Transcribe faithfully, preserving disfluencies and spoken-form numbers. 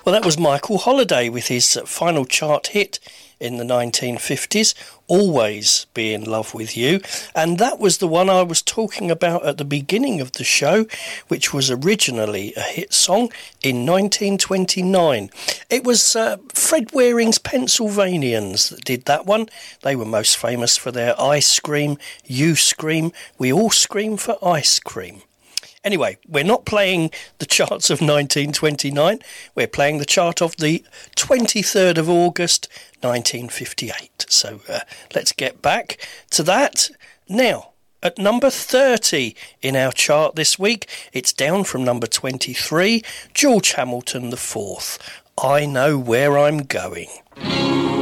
Well, that was Michael Holiday with his final chart hit in the nineteen fifties, Always Be in Love With You. And that was the one I was talking about at the beginning of the show, which was originally a hit song in nineteen twenty-nine. It was uh, Fred Waring's Pennsylvanians that did that one. They were most famous for their I Scream, You Scream, We All Scream for Ice Cream. Anyway, we're not playing the charts of nineteen twenty-nine, we're playing the chart of the twenty-third of August nineteen fifty-eight. So uh, let's get back to that. Now, at number thirty in our chart this week, it's down from number twenty-three, George Hamilton the fourth. I Know Where I'm Going.